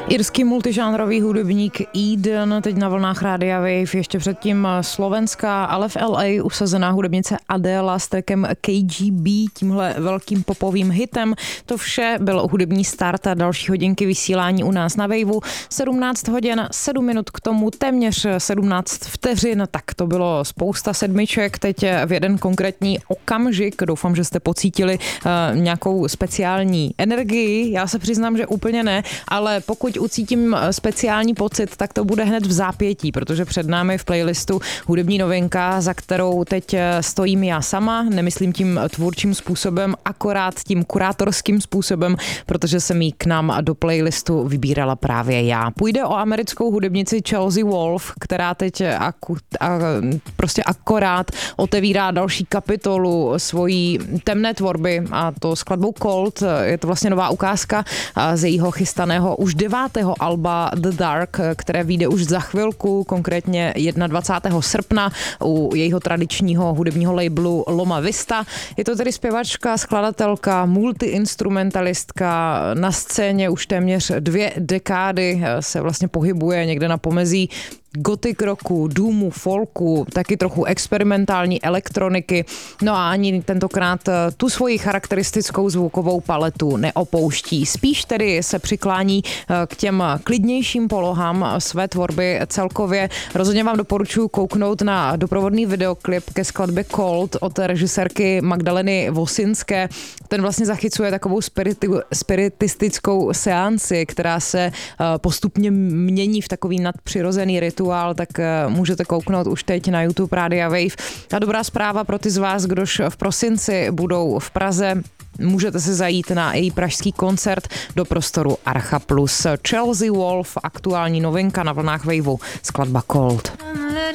Irský multižánrový hudebník Eden, teď na vlnách Rádia Wave, ještě předtím slovenská, ale v LA usazená hudebnice Adela s trackem KGB, tímhle velkým popovým hitem. To vše byl hudební start a další hodinky vysílání u nás na Waveu. 17 hodin, 7 minut k tomu, téměř 17 vteřin, tak to bylo spousta sedmiček, teď v jeden konkrétní okamžik. Doufám, že jste pocítili nějakou speciální energii. Já se přiznám, že úplně ne, ale pokud ucítím speciální pocit, tak to bude hned v zápětí, protože před námi v playlistu hudební novinka, za kterou teď stojím já sama, nemyslím tím tvůrčím způsobem, akorát tím kurátorským způsobem, protože jsem jí k nám do playlistu vybírala právě já. Půjde o americkou hudebnici Chelsea Wolfe, která teď prostě akorát otevírá další kapitolu svojí temné tvorby, a to skladbou Cold. Je to vlastně nová ukázka z jejího chystaného už 9. alba The Dark, které vyjde už za chvilku, konkrétně 21. srpna u jejího tradičního hudebního labelu Loma Vista. Je to tedy zpěvačka, skladatelka, multiinstrumentalistka, na scéně už téměř 2 dekády se vlastně pohybuje někde na pomezí gothic rocku, doomu, folku, taky trochu experimentální elektroniky. No a ani tentokrát tu svoji charakteristickou zvukovou paletu neopouští. Spíš tedy se přiklání k těm klidnějším polohám své tvorby celkově. Rozhodně vám doporučuji kouknout na doprovodný videoklip ke skladbě Cold od režisérky Magdaleny Vosinské. Ten vlastně zachycuje takovou spiritistickou seanci, která se postupně mění v takový nadpřirozený rituál, tak můžete kouknout už teď na YouTube Rádia Wave. A dobrá zpráva pro ty z vás, kdož v prosinci budou v Praze, můžete se zajít na její pražský koncert do prostoru Archa Plus. Chelsea Wolfe, aktuální novinka na vlnách Waveu, skladba Cold.